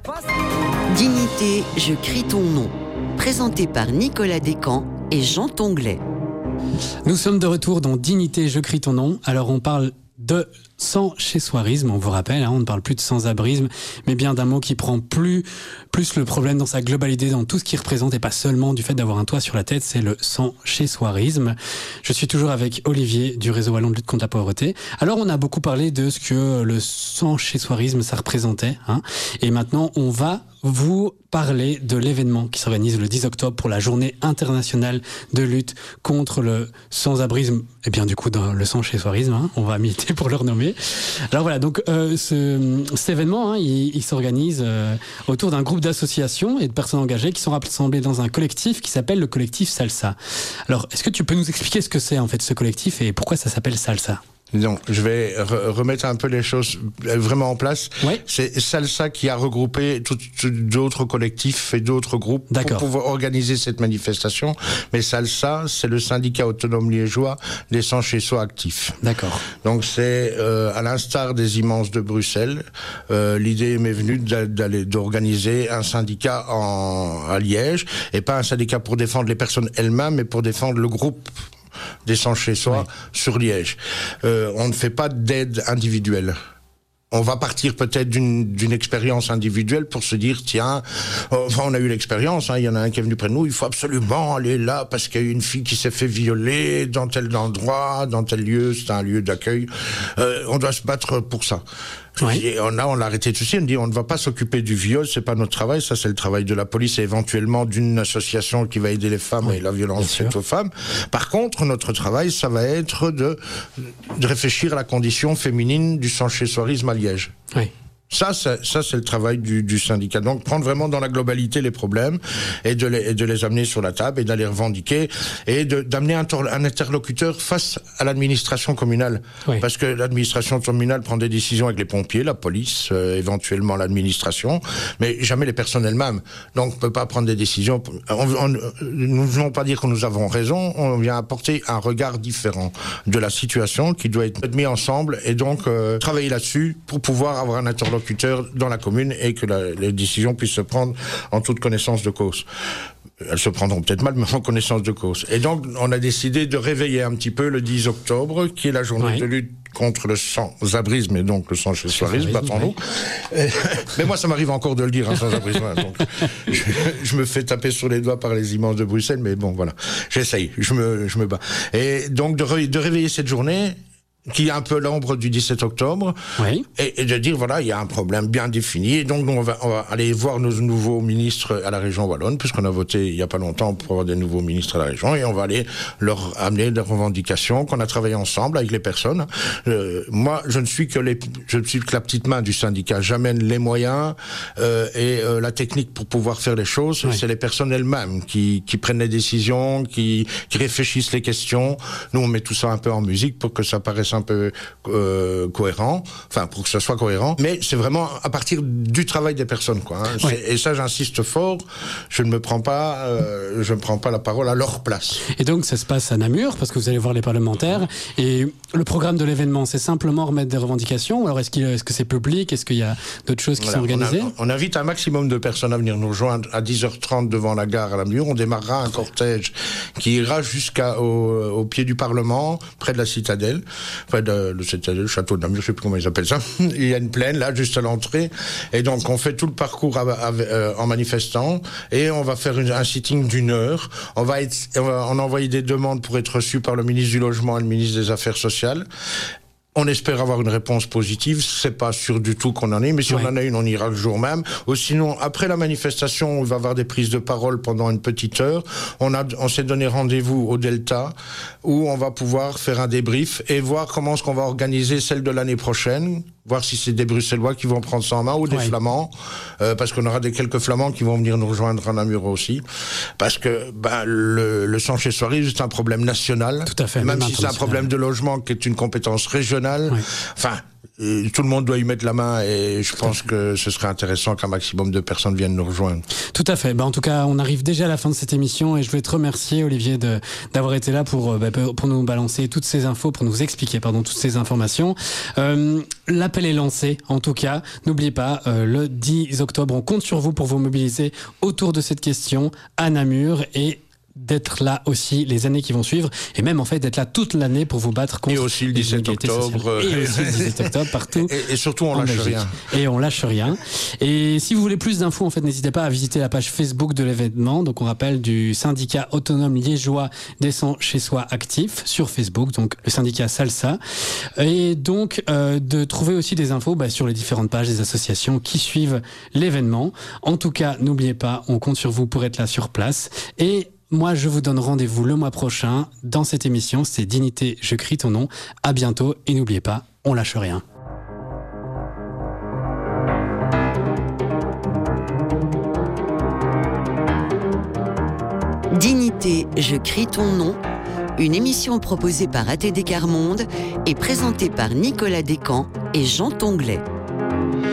Dignité, je crie ton nom. Présenté par Nicolas Descamps et Jean Tonglet. Nous sommes de retour dans Dignité, je crie ton nom. Alors on parle de sans-chez-soirisme, on vous rappelle, on ne parle plus de sans-abrisme, mais bien d'un mot qui prend plus le problème dans sa globalité, dans tout ce qu'il représente, et pas seulement du fait d'avoir un toit sur la tête, c'est le sans-chez-soirisme. Je suis toujours avec Olivier du réseau wallon de lutte contre la pauvreté. Alors on a beaucoup parlé de ce que le sans-chez-soirisme ça représentait, et maintenant on va vous parler de l'événement qui s'organise le 10 octobre pour la journée internationale de lutte contre le sans-abrisme, et bien du coup dans le sans-chez-soirisme, on va militer pour le renommer. Alors voilà, donc cet événement, il s'organise autour d'un groupe d'associations et de personnes engagées qui sont rassemblées dans un collectif qui s'appelle le collectif Salsa. Alors, est-ce que tu peux nous expliquer ce que c'est en fait ce collectif et pourquoi ça s'appelle Salsa ? Donc, je vais remettre un peu les choses vraiment en place. Ouais. C'est Salsa qui a regroupé d'autres collectifs et d'autres groupes pour pouvoir organiser cette manifestation. Mais Salsa, c'est le syndicat autonome liégeois des sans-chez-soi actifs. D'accord. Donc, c'est à l'instar des immenses de Bruxelles, l'idée m'est venue d'organiser un syndicat à Liège, et pas un syndicat pour défendre les personnes elles-mêmes, mais pour défendre le groupe des sans-chez-soi sur Liège. On ne fait pas d'aide individuelle. On va partir peut-être d'une expérience individuelle pour se dire, tiens, on a eu l'expérience, il y en a un qui est venu près de nous, il faut absolument aller là parce qu'il y a eu une fille qui s'est fait violer dans tel endroit, dans tel lieu, c'est un lieu d'accueil. On doit se battre pour ça. Oui. Et on l'a arrêté tout de suite, on dit on ne va pas s'occuper du viol, c'est pas notre travail, ça c'est le travail de la police et éventuellement d'une association qui va aider les femmes et la violence faite aux femmes. Par contre, notre travail, ça va être de réfléchir à la condition féminine du sans-chez-soirisme à Liège. Oui. Ça, c'est le travail du syndicat. Donc, prendre vraiment dans la globalité les problèmes et de les amener sur la table et d'aller revendiquer et d'amener un interlocuteur face à l'administration communale. Oui. Parce que l'administration communale prend des décisions avec les pompiers, la police, éventuellement l'administration, mais jamais les personnes elles-mêmes. Donc, on peut pas prendre des décisions. Nous ne voulons pas dire que nous avons raison, on vient apporter un regard différent de la situation qui doit être mis ensemble et donc travailler là-dessus pour pouvoir avoir un interlocuteur dans la commune et que les décisions puissent se prendre en toute connaissance de cause. Elles se prendront peut-être mal, mais en connaissance de cause. Et donc, on a décidé de réveiller un petit peu le 10 octobre, qui est la journée de lutte contre le sans-abrisme et donc le sans-chez-soirisme, battons-nous. Mais moi, ça m'arrive encore de le dire, sans-abrisme. Donc, je me fais taper sur les doigts par les immenses de Bruxelles, mais bon, voilà. J'essaye, je me bats. Et donc, de réveiller cette journée, qui est un peu l'ombre du 17 octobre, et de dire, voilà, il y a un problème bien défini, et donc on va aller voir nos nouveaux ministres à la région wallonne, puisqu'on a voté il y a pas longtemps pour avoir des nouveaux ministres à la région, et on va aller leur amener des revendications qu'on a travaillé ensemble avec les personnes. Moi, je ne suis que la petite main du syndicat. J'amène les moyens et la technique pour pouvoir faire les choses. C'est les personnes elles-mêmes qui prennent les décisions, qui réfléchissent les questions. Nous, on met tout ça un peu en musique pour que ça paraisse un peu cohérent, enfin pour que ça soit cohérent, mais c'est vraiment à partir du travail des personnes, quoi. Et ça, j'insiste fort. Je ne prends pas la parole à leur place. Et donc ça se passe à Namur parce que vous allez voir les parlementaires. Et le programme de l'événement, c'est simplement remettre des revendications. Alors est-ce que c'est public ? Est-ce qu'il y a d'autres choses qui sont organisées ? On invite un maximum de personnes à venir nous rejoindre à 10h30 devant la gare à Namur. On démarrera un cortège qui ira jusqu'au pied du Parlement, près de la citadelle. Près de le château de Namur, je ne sais plus comment ils appellent ça. Il y a une plaine là, juste à l'entrée. Et donc, on fait tout le parcours en manifestant. Et on va faire un sitting d'1 heure. On a envoyé des demandes pour être reçus par le ministre du Logement et le ministre des Affaires sociales. On espère avoir une réponse positive. C'est pas sûr du tout qu'on en ait, mais si on en a une, on ira le jour même. Ou sinon, après la manifestation, on va avoir des prises de parole pendant une petite heure. On s'est donné rendez-vous au Delta, où on va pouvoir faire un débrief et voir comment est-ce qu'on va organiser celle de l'année prochaine. Voir si c'est des Bruxellois qui vont prendre ça en main ou des Flamands, parce qu'on aura quelques Flamands qui vont venir nous rejoindre à Namur aussi, parce que le sans-chez-soirisme c'est un problème national. Tout à fait. Même si c'est un problème de logement qui est une compétence régionale. Enfin, tout le monde doit y mettre la main et je pense que ce serait intéressant qu'un maximum de personnes viennent nous rejoindre. Tout à fait. En tout cas, on arrive déjà à la fin de cette émission et je voulais te remercier, Olivier, d'avoir été là pour nous balancer toutes ces infos, pour nous expliquer, toutes ces informations. L'appel est lancé, en tout cas. N'oubliez pas, le 10 octobre, on compte sur vous pour vous mobiliser autour de cette question à Namur et d'être là aussi les années qui vont suivre et même en fait d'être là toute l'année pour vous battre contre et aussi le 17 octobre et aussi le 17 octobre partout et surtout on lâche rien et on lâche rien. Et si vous voulez plus d'infos, en fait, n'hésitez pas à visiter la page Facebook de l'événement. Donc on rappelle du syndicat autonome liégeois des sans chez soi actifs sur Facebook, donc le syndicat Salsa, et donc de trouver aussi des infos sur les différentes pages des associations qui suivent l'événement. En tout cas, n'oubliez pas, on compte sur vous pour être là sur place. Et moi, je vous donne rendez-vous le mois prochain dans cette émission. C'est Dignité, je crie ton nom. À bientôt et n'oubliez pas, on lâche rien. Dignité, je crie ton nom. Une émission proposée par ATD Quart Monde et présentée par Nicolas Descamps et Jean Tonglet.